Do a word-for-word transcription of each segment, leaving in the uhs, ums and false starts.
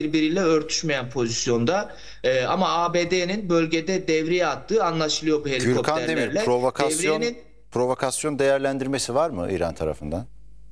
birbiriyle örtüşmeyen pozisyonda. Ee, ama A B D'nin bölgede devreye attığı anlaşılıyor bu Gürkan Demir, helikopterlerle. provokasyon Devriyenin provokasyon değerlendirmesi var mı İran tarafından?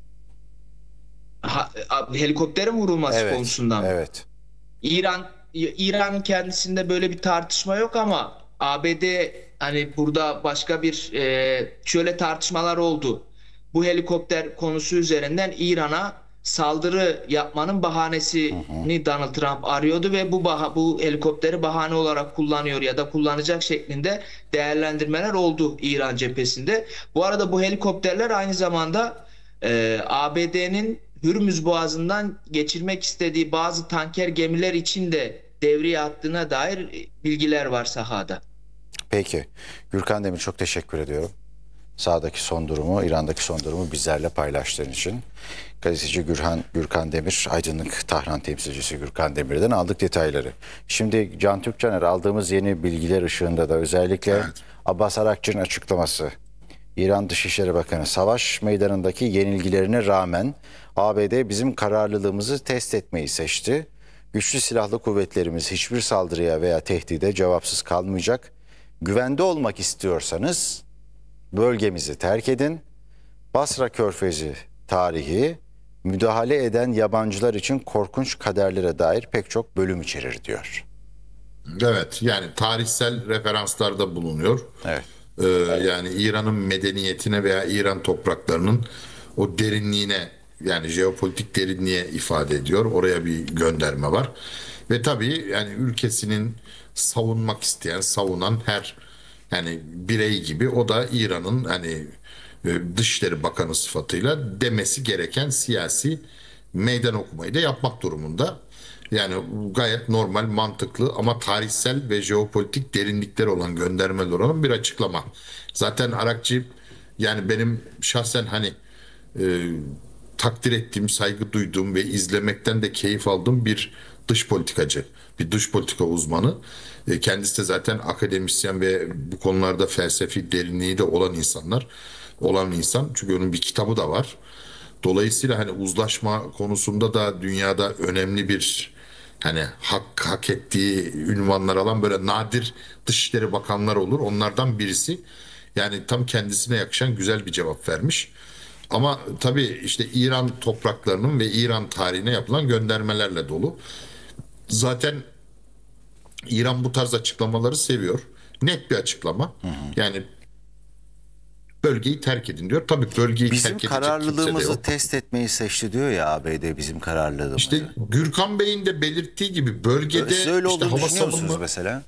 ha, helikopterin vurulması Evet, konusundan mı? evet. İran İran kendisinde böyle bir tartışma yok ama A B D hani burada başka bir e, şöyle tartışmalar oldu. Bu helikopter konusu üzerinden İran'a saldırı yapmanın Hı hı. bahanesini Donald Trump arıyordu ve bu baha, bu helikopteri bahane olarak kullanıyor ya da kullanacak şeklinde değerlendirmeler oldu İran cephesinde. Bu arada bu helikopterler aynı zamanda e, A B D'nin Hürmüz Boğazı'ndan geçirmek istediği bazı tanker gemiler için de devreye attığına dair bilgiler var sahada. Peki. Gürkan Demir, çok teşekkür ediyorum. Sahadaki son durumu, İran'daki son durumu bizlerle paylaştığın için. Gazeteci Gürhan, Gürkan Demir, Aydınlık Tahran temsilcisi Gürkan Demir'den aldık detayları. Şimdi Can Türkcaner, aldığımız yeni bilgiler ışığında da özellikle Evet. Abbas Arakçı'nın açıklaması. İran Dışişleri Bakanı, savaş meydanındaki yenilgilerine rağmen A B D bizim kararlılığımızı test etmeyi seçti. Güçlü silahlı kuvvetlerimiz hiçbir saldırıya veya tehdide cevapsız kalmayacak. Güvende olmak istiyorsanız bölgemizi terk edin. Basra Körfezi tarihi müdahale eden yabancılar için korkunç kaderlere dair pek çok bölüm içerir diyor. Evet, yani tarihsel referanslarda bulunuyor. Evet. Ee, yani İran'ın medeniyetine veya İran topraklarının o derinliğine, yani jeopolitik derinliğe ifade ediyor. Oraya bir gönderme var. Ve tabii yani ülkesinin savunmak isteyen, savunan her yani birey gibi o da İran'ın hani e, Dışişleri Bakanı sıfatıyla demesi gereken siyasi meydan okumayı da yapmak durumunda. Yani gayet normal, mantıklı ama tarihsel ve jeopolitik derinlikleri olan göndermeler olan bir açıklama. Zaten Arakçı, yani benim şahsen hani e, takdir ettiğim, saygı duyduğum ve izlemekten de keyif aldığım bir dış politikacı, bir dış politika uzmanı. E, kendisi de zaten akademisyen ve bu konularda felsefi derinliği de olan insanlar, olan insan. Çünkü onun bir kitabı da var. Dolayısıyla hani uzlaşma konusunda da dünyada önemli bir hani hak hak ettiği ünvanlar alan böyle nadir Dışişleri Bakanlar olur. Onlardan birisi. Yani tam kendisine yakışan güzel bir cevap vermiş. Ama tabii işte İran topraklarının ve İran tarihine yapılan göndermelerle dolu. Zaten İran bu tarz açıklamaları seviyor. Net bir açıklama. Yani bölgeyi terk edin diyor. Tabii bölgeyi Bizim terk edecek kimse de kararlılığımızı yok. test etmeyi seçti diyor ya A B D bizim İşte kararlılığımızı. Gürkan Bey'in de belirttiği gibi bölgede Siz öyle işte olduğunu hava düşünüyor musunuz savunma, mesela?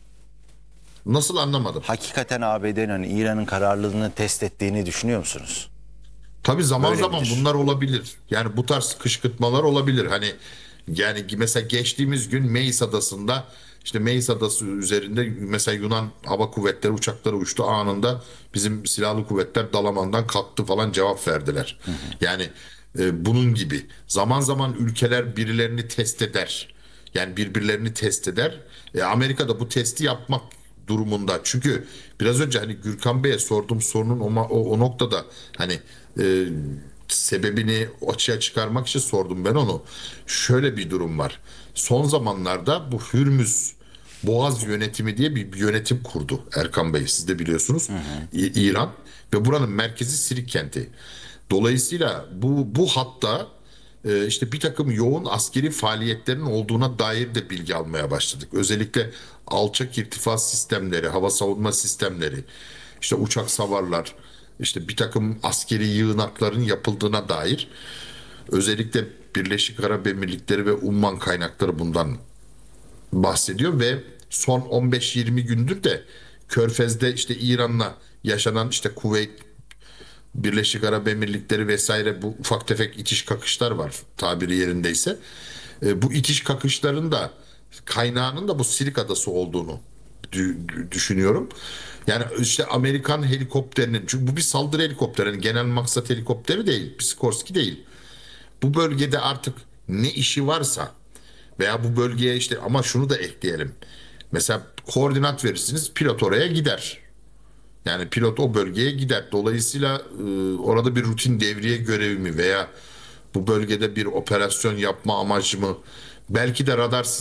nasıl anlamadım. Hakikaten A B D'nin hani İran'ın kararlılığını test ettiğini düşünüyor musunuz? Tabii zaman Öyle zaman midir? bunlar olabilir. Yani bu tarz kışkırtmalar olabilir. Hani yani mesela geçtiğimiz gün Meis Adası'nda, işte Meis Adası üzerinde mesela Yunan Hava Kuvvetleri uçakları uçtu, anında bizim silahlı kuvvetler Dalaman'dan kalktı falan cevap verdiler. Yani e, bunun gibi zaman zaman ülkeler birilerini test eder. Yani birbirlerini test eder. E, Amerika da bu testi yapmak durumunda. Çünkü biraz önce hani Gürkan Bey'e sorduğum sorunun o, ma- o, o noktada hani e, sebebini açığa çıkarmak için sordum ben onu. Şöyle bir durum var. Son zamanlarda bu Hürmüz Boğaz yönetimi diye bir, bir yönetim kurdu Erkan Bey. Siz de biliyorsunuz. İ- İran ve buranın merkezi Sirik kenti. Dolayısıyla bu bu hatta e, işte bir takım yoğun askeri faaliyetlerin olduğuna dair de bilgi almaya başladık. Özellikle alçak irtifa sistemleri, hava savunma sistemleri, işte uçak savarlar, işte bir takım askeri yığınakların yapıldığına dair, özellikle Birleşik Arap Emirlikleri ve Umman kaynakları bundan bahsediyor ve son on beş yirmi gündür de Körfez'de işte İran'la yaşanan işte Kuveyt, Birleşik Arap Emirlikleri vesaire, bu ufak tefek itiş kakışlar var tabiri yerindeyse. E, bu itiş kakışların da kaynağının da bu Sirik Adası olduğunu dü- düşünüyorum. Yani işte Amerikan helikopterinin, çünkü bu bir saldırı helikopteri, yani genel maksat helikopteri değil, Psikorski değil. Bu bölgede artık ne işi varsa veya bu bölgeye işte, ama şunu da ekleyelim. Mesela koordinat verirsiniz, pilot oraya gider. Yani pilot o bölgeye gider. Dolayısıyla e, orada bir rutin devriye görevi mi veya bu bölgede bir operasyon yapma amacı mı belki de radar